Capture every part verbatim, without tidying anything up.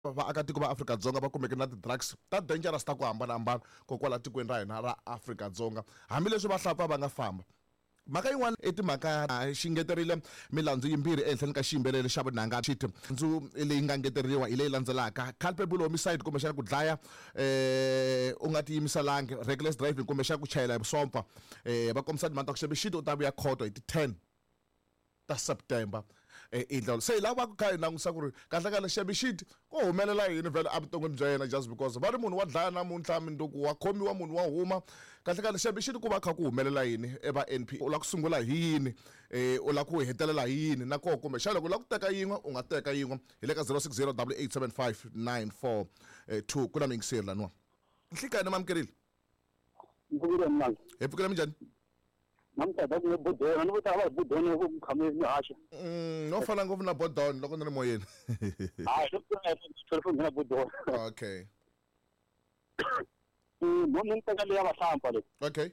vaakatiko va Afrika-Dzonga va kumeke na ti-drugs ta dangerous ta ku hambanahambana kokwala tikweni ra hina ra Afrika-Dzonga hambileswi vahlampfa va nga famba. Mhaka yin'wana i timhaka xi ngeterile milandzu yimbirhi ehenhleni ka xiyimbeleri xa vunanga xiti ndzu leyi nga ngeteriwa hi leyi landzelaka culpable homicide kumbe xa ku dlaya eh u nga tiyimiselangi, reckless driving kumbe xa ku chayela hi vusopfa. Eh va kombisa timhaka ta ku xebexiti u ta vuya khoto hi ti ten ta September. Eh indlela se lava ku kha langusa ku ri kahle kahle xebexiti ko humelela yini vele a vuton'wini bya yena just because va ri munhu wa dlaya namuntlha minduku wa khomiwa munhu wa huma kahle kahle xebexiti ku va kha ku humelela yini eva N P u la ku sungula hi yini eh u la ku hetelela hi yini na ko kumbe xa loko u la ku teka yin'we u nga teka yin'we hi le ka zero six zero eight eight seven five nine four two ku na mingiseri laniwa nhlika yena mamkerile Mbukile mnanga. Hi pfukile minjhani? Namhlanje ku budona ni vutava budona ku khame ni hasha. Mm no fana ngopfu na bodon loko ni ri moyeni. Hayi loko ni telefoni na budona. Okay. Mm no ni teka leya vahlampfa le. Okay.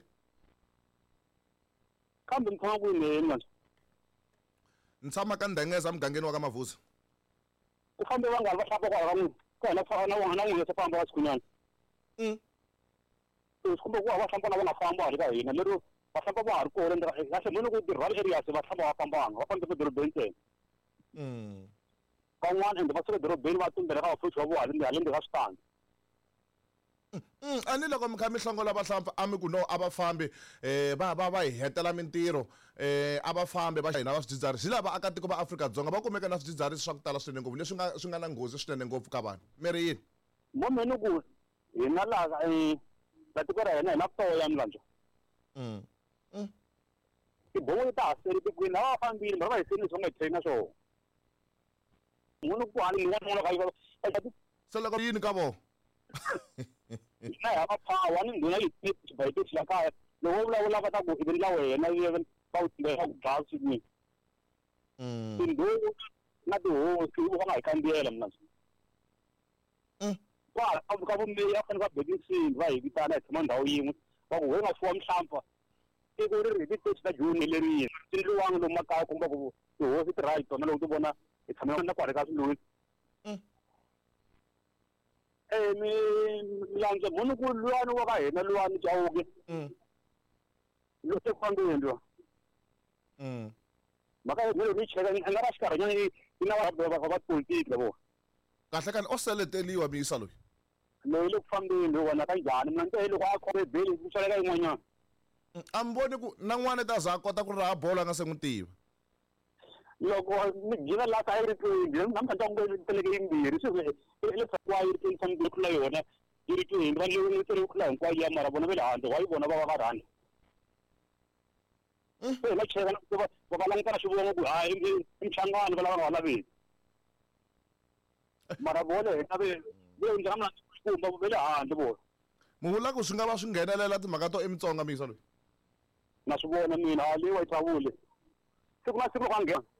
Kambe mkhanga ku yini manje? Ntshama ka Ndengeza mugangeni wa ka Mavusa. Ku fambe vangali vahlampfa kwa vanhu. Ka na fana wa na n'we se famba wa sikunyana. Mm. Kumbe ku vahlampfa na vona famba ka hina lero vahlapfa va ha ri kona kahle munhu ku ti-rural areas vahlapfa va fambanga va fanele edorobeni ntsena. Mm. Van'wana ende va suka edorobeni va tumbela ka vafuthi va vo haleni haleni ka switandi. Mm ani loko mi kha mi hlongola vahlampfa a mi ku no a va fambi eh va va va hetela mintirho eh a va fambi va hina va swidzidziharisi lava akatiko va Afrika-Dzonga va kumeka na swidzidziharisi swa ku tala swinene ngopfu leswi nga swi nga na nghozi swinene ngopfu ka vanhu mi ri yini? Mo meni ku hina laha eh la tiko ra hina hi na toya milandzo. Mm. Mm. Tibongo ta seri tikweni lava fambile va va hi seni swo nga trainer swo. Munhu ku hali ni n'wana ka yiva Se loko yini ka vo? na ya power ni nduna yi ti ba ti la kaya loko vulavula va ta ku i la wena yi va u timbela ku gas ni. Mm. Tindo na ti ho ti va nga ikambiyela mina. Mm. Wa ka ka vumbirhi a fanele va bedisi va hi vitana hi tshama ndhawu yin'we va ku we nga fuwa mihlampfa i ku ri ri ti ta juni leri ti luwanga lomu makaya kumbe ku ti hosi ti right tona loko ti vona hi tshama na kwale ka swilungu. Mm. Eh mi milandzu munhu ku luwani wa ka hina luwani Chauke. Mm. Lo te fambile ndo. Mm. Maka hi ri cheka ni nga ra xikarhanyana i na va va politiki lavo. Kahle kahle o seleteliwa miyisa loyi. Loyi le ku fambile wona ka njhani mina nto loko a khome beli ku xaleka yin'wanyana. A mi voni ku na n'wana ta za kota ku raha bolo a nga se n'wi tiva. Loko ni gina la ka iri ku na mhaka ngo teleke yimbirhi swi le kwa iri ku fambile ku la yona iri ku hindra leyi ni tere ku la hinkwayo ya mara vona ve le handle wa yi vona va va va rhani. Se la cheka na ku va va langutana xivongo ku hayi i mchangani va lava va laveki. Mara vona hi na ve ve ndzi nga kumba ve le handle vona. Mu vula ku swi nga va swi nghenelela timhaka to eMitsonga miyisa loyi. Na swi vona mina leyi wa Chawule. Siku na siku ka nghena.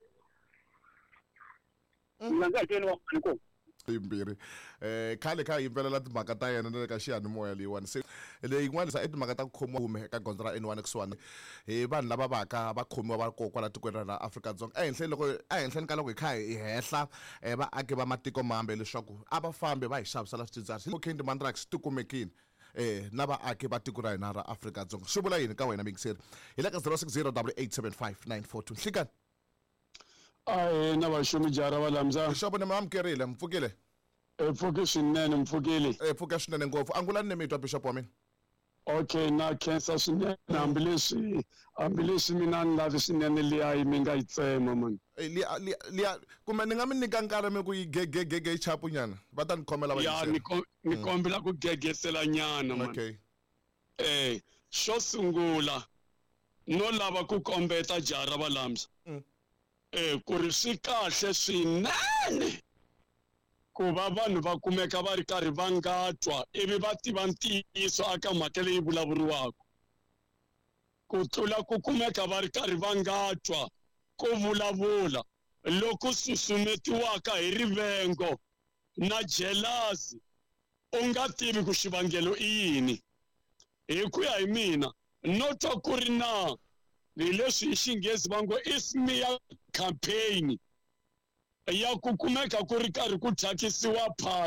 Mina ndzi heteni wa ku yimbirhi eh khale kha yimbelela timhaka ta yena le ka xiyanimoya leyiwani se leyi yin'wana sa i timhaka ta ku khomiwa hume eka gondzo ra N one kusuwani hi vanhu lava va ka va khomiwa va ko kwala tikweni ra Afrika-Dzonga ehenhleni loko ehenhleni ka loko hi kha hi hehla vaaki va matiko mambe leswaku a va fambi va hi xavisela swidzidziharisi cocaine demand drugs ti kumekini eh na vaaki va tiko ra hina ra Afrika-Dzonga swi vula yini ka wena mingiseri hi le ka zero six zero eight eight seven five nine four two nhlekani Aye na vaxumi jara va lamza xo vona mamkerile mpfukile e pfuke swinene mpfukile eh pfuke swinene ngopfu angulani ni mitwa bishop wa mina okay na cancer swinene hambileswi hambileswi mina ni lavi swinene liya yi mi nga yi tsema man liya liya kumbe ni nga mi nyika nkarhi mi ku yi gegegege chapu nyana va ta ni khomela va ya ni ni kombela ku gegesela nyana man okay eh xo sungula no lava ku kombeta jara va lamza eh ku ri swi kahle swinene ku va vanhu va kumeka va ri karhi va nga twa ivi va tiva ntiyiso aka mhaka leyi vulavuriwaka ku tlula ku kumeka va ri karhi va nga twa ku vulavula loko susumetiwaka hi rivengo na jealousy u nga tivi ku xivangelo i yini hi ku ya hi mina no twa ku ri na hi leswi hi xinghezi va ngo i smear campaign ya ku kumeka ku ri karhi ku thyakisiwa